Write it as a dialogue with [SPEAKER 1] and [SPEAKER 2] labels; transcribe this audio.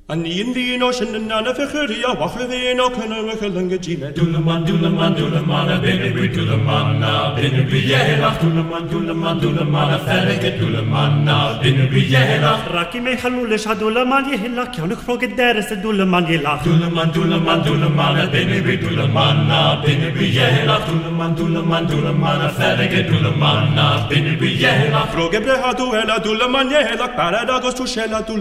[SPEAKER 1] An íon bhíon ó sin na fichuirí a bhacha bhíon ó chuna langa ddíime.
[SPEAKER 2] Dúlaman, dúlaman, dúlaman, a binibrí dúlaman na binibrí dhéalach. Dúlaman, dúlaman, dúlaman, a ferige dúlaman na binibrí dhéalach.
[SPEAKER 3] Raki me chalulish a dúlaman dhéalach, ceannach rogad deras a dúlaman dhéalach.
[SPEAKER 2] Dúlaman, dúlaman, dúlaman, a binibrí dúlaman na binibrí dhéalach. Dúlaman, dúlaman, dúlaman, a ferige dúlaman na binibrí dhéalach.
[SPEAKER 1] Roge breha duela dúlaman dhéalach, barad agus tú sela